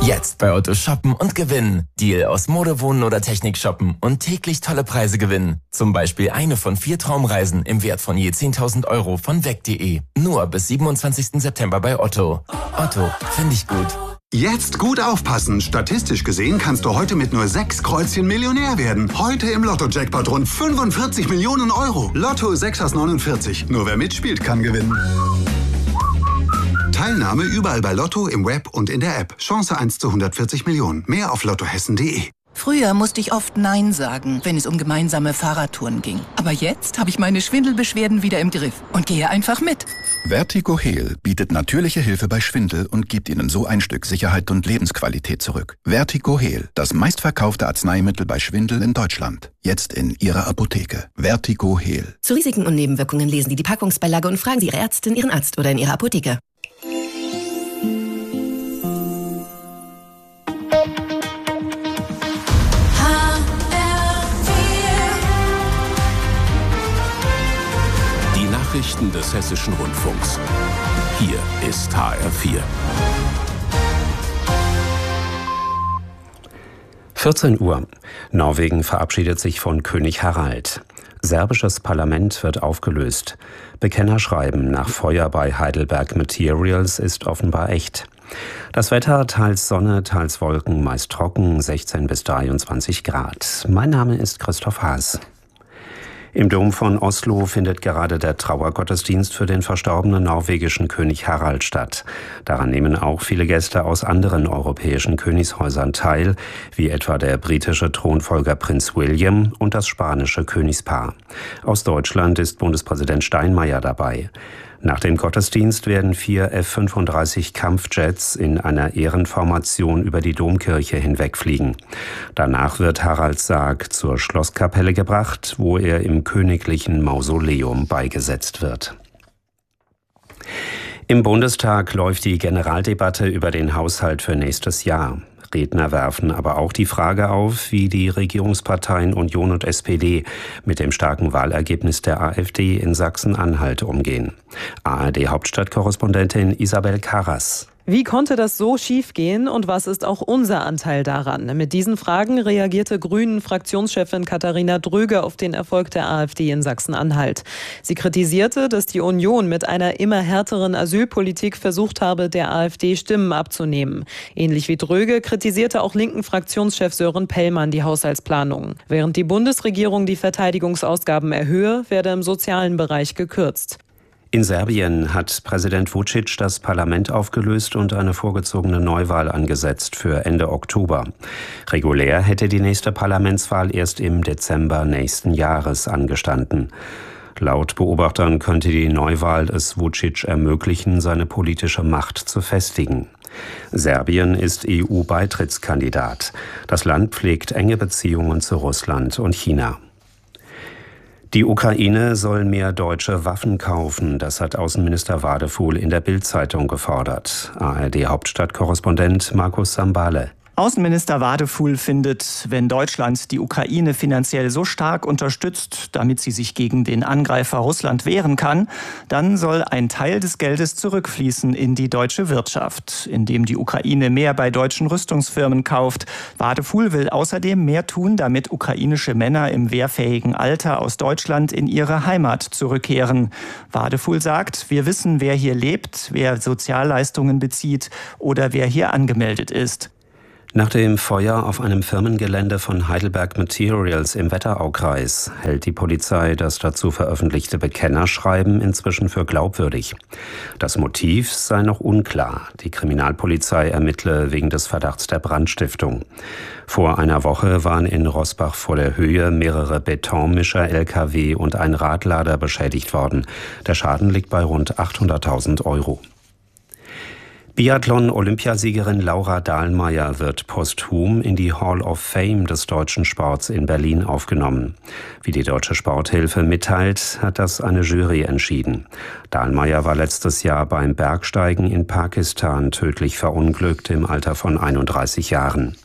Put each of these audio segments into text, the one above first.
Jetzt bei Otto shoppen und gewinnen. Deal aus Mode, Wohnen oder Technik shoppen und täglich tolle Preise gewinnen. Zum Beispiel eine von 4 Traumreisen im Wert von je 10.000 € von weg.de. Nur bis 27. September bei Otto. Otto, finde ich gut. Jetzt gut aufpassen. Statistisch gesehen kannst du heute mit nur 6 Kreuzchen Millionär werden. Heute im Lotto-Jackpot rund 45 Millionen €. Lotto 6 aus 49. Nur wer mitspielt, kann gewinnen. Teilnahme überall bei Lotto, im Web und in der App. Chance 1 zu 140 Millionen. Mehr auf lottohessen.de. Früher musste ich oft Nein sagen, wenn es um gemeinsame Fahrradtouren ging. Aber jetzt habe ich meine Schwindelbeschwerden wieder im Griff und gehe einfach mit. Vertigo-Heal bietet natürliche Hilfe bei Schwindel und gibt Ihnen so ein Stück Sicherheit und Lebensqualität zurück. Vertigo-Heal, das meistverkaufte Arzneimittel bei Schwindel in Deutschland. Jetzt in Ihrer Apotheke. Vertigo-Heal. Zu Risiken und Nebenwirkungen lesen Sie die Packungsbeilage und fragen Sie Ihre Ärztin, Ihren Arzt oder in Ihrer Apotheke. Nachrichten des Hessischen Rundfunks. Hier ist HR4. 14 Uhr. Norwegen verabschiedet sich von König Harald. Serbisches Parlament wird aufgelöst. Bekennerschreiben nach Feuer bei Heidelberg Materials ist offenbar echt. Das Wetter teils Sonne, teils Wolken, meist trocken, 16 bis 23 Grad. Mein Name ist Christoph Haas. Im Dom von Oslo findet gerade der Trauergottesdienst für den verstorbenen norwegischen König Harald statt. Daran nehmen auch viele Gäste aus anderen europäischen Königshäusern teil, wie etwa der britische Thronfolger Prinz William und das spanische Königspaar. Aus Deutschland ist Bundespräsident Steinmeier dabei. Nach dem Gottesdienst werden 4 F-35 Kampfjets in einer Ehrenformation über die Domkirche hinwegfliegen. Danach wird Haralds Sarg zur Schlosskapelle gebracht, wo er im königlichen Mausoleum beigesetzt wird. Im Bundestag läuft die Generaldebatte über den Haushalt für nächstes Jahr. Redner werfen aber auch die Frage auf, wie die Regierungsparteien Union und SPD mit dem starken Wahlergebnis der AfD in Sachsen-Anhalt umgehen. ARD-Hauptstadtkorrespondentin Isabel Karras. Wie konnte das so schiefgehen und was ist auch unser Anteil daran? Mit diesen Fragen reagierte Grünen-Fraktionschefin Katharina Dröge auf den Erfolg der AfD in Sachsen-Anhalt. Sie kritisierte, dass die Union mit einer immer härteren Asylpolitik versucht habe, der AfD Stimmen abzunehmen. Ähnlich wie Dröge kritisierte auch linken Fraktionschef Sören Pellmann die Haushaltsplanung. Während die Bundesregierung die Verteidigungsausgaben erhöhe, werde im sozialen Bereich gekürzt. In Serbien hat Präsident Vučić das Parlament aufgelöst und eine vorgezogene Neuwahl angesetzt für Ende Oktober. Regulär hätte die nächste Parlamentswahl erst im Dezember nächsten Jahres angestanden. Laut Beobachtern könnte die Neuwahl es Vučić ermöglichen, seine politische Macht zu festigen. Serbien ist EU-Beitrittskandidat. Das Land pflegt enge Beziehungen zu Russland und China. Die Ukraine soll mehr deutsche Waffen kaufen, das hat Außenminister Wadefuhl in der Bild-Zeitung gefordert. ARD-Hauptstadtkorrespondent Markus Sambale. Außenminister Wadefuhl findet, wenn Deutschland die Ukraine finanziell so stark unterstützt, damit sie sich gegen den Angreifer Russland wehren kann, dann soll ein Teil des Geldes zurückfließen in die deutsche Wirtschaft, indem die Ukraine mehr bei deutschen Rüstungsfirmen kauft. Wadefuhl will außerdem mehr tun, damit ukrainische Männer im wehrfähigen Alter aus Deutschland in ihre Heimat zurückkehren. Wadefuhl sagt, wir wissen, wer hier lebt, wer Sozialleistungen bezieht oder wer hier angemeldet ist. Nach dem Feuer auf einem Firmengelände von Heidelberg Materials im Wetteraukreis hält die Polizei das dazu veröffentlichte Bekennerschreiben inzwischen für glaubwürdig. Das Motiv sei noch unklar. Die Kriminalpolizei ermittle wegen des Verdachts der Brandstiftung. Vor einer Woche waren in Roßbach vor der Höhe mehrere Betonmischer-Lkw und ein Radlader beschädigt worden. Der Schaden liegt bei rund 800.000 €. Biathlon-Olympiasiegerin Laura Dahlmeier wird posthum in die Hall of Fame des deutschen Sports in Berlin aufgenommen. Wie die Deutsche Sporthilfe mitteilt, hat das eine Jury entschieden. Dahlmeier war letztes Jahr beim Bergsteigen in Pakistan tödlich verunglückt im Alter von 31 Jahren.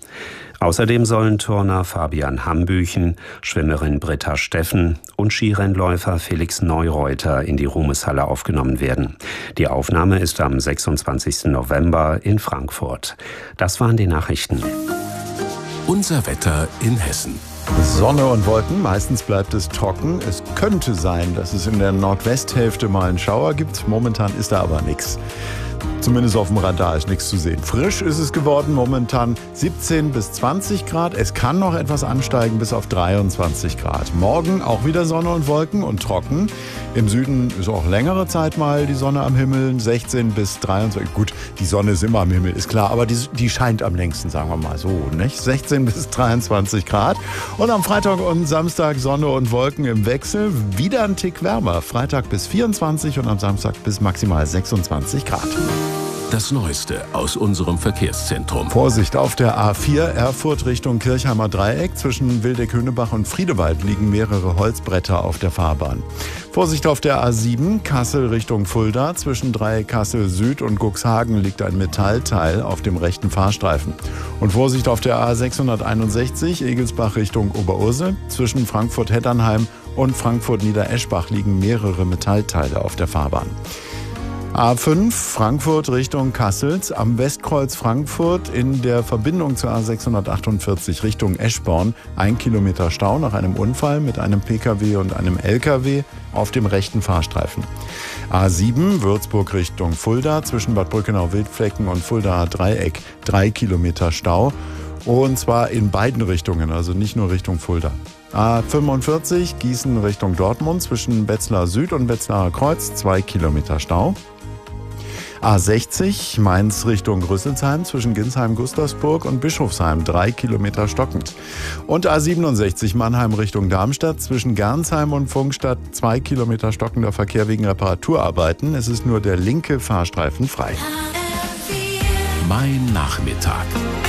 Außerdem sollen Turner Fabian Hambüchen, Schwimmerin Britta Steffen und Skirennläufer Felix Neureuter in die Ruhmeshalle aufgenommen werden. Die Aufnahme ist am 26. November in Frankfurt. Das waren die Nachrichten. Unser Wetter in Hessen. Sonne und Wolken, meistens bleibt es trocken. Es könnte sein, dass es in der Nordwesthälfte mal einen Schauer gibt. Momentan ist da aber nichts. Zumindest auf dem Radar ist nichts zu sehen. Frisch ist es geworden, momentan 17 bis 20 Grad. Es kann noch etwas ansteigen bis auf 23 Grad. Morgen auch wieder Sonne und Wolken und trocken. Im Süden ist auch längere Zeit mal die Sonne am Himmel, 16 bis 23. Gut, die Sonne ist immer am Himmel, ist klar, aber die scheint am längsten, sagen wir mal so, nicht? 16 bis 23 Grad. Und am Freitag und Samstag Sonne und Wolken im Wechsel. Wieder ein Tick wärmer. Freitag bis 24 und am Samstag bis maximal 26 Grad. Das Neueste aus unserem Verkehrszentrum. Vorsicht, auf der A4 Erfurt Richtung Kirchheimer Dreieck. Zwischen Wildeck-Höhnebach und Friedewald liegen mehrere Holzbretter auf der Fahrbahn. Vorsicht auf der A7 Kassel Richtung Fulda. Zwischen Dreieck Kassel Süd und Cuxhagen liegt ein Metallteil auf dem rechten Fahrstreifen. Und Vorsicht auf der A661 Egelsbach Richtung Oberursel. Zwischen Frankfurt-Heddernheim und Frankfurt-Niedereschbach liegen mehrere Metallteile auf der Fahrbahn. A5 Frankfurt Richtung Kassels, am Westkreuz Frankfurt in der Verbindung zur A648 Richtung Eschborn 1 Kilometer Stau nach einem Unfall mit einem Pkw und einem Lkw auf dem rechten Fahrstreifen. A7 Würzburg Richtung Fulda zwischen Bad Brückenau-Wildflecken und Fuldaer Dreieck 3 Kilometer Stau und zwar in beiden Richtungen, also nicht nur Richtung Fulda. A45 Gießen Richtung Dortmund zwischen Wetzlar Süd und Wetzlarer Kreuz 2 Kilometer Stau. A60 Mainz Richtung Rüsselsheim zwischen Ginsheim-Gustavsburg und Bischofsheim 3 Kilometer stockend. Und A67 Mannheim Richtung Darmstadt zwischen Gernsheim und Pfungstadt 2 Kilometer stockender Verkehr wegen Reparaturarbeiten. Es ist nur der linke Fahrstreifen frei. Mein Nachmittag.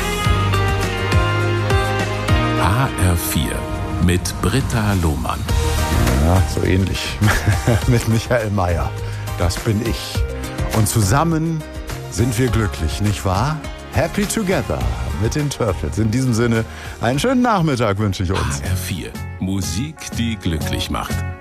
HR4 mit Britta Lohmann. Ja, so ähnlich. Mit Michael Mayer. Das bin ich. Und zusammen sind wir glücklich, nicht wahr? Happy Together mit den Turtles. In diesem Sinne, einen schönen Nachmittag wünsche ich uns. HR4. Musik, die glücklich macht.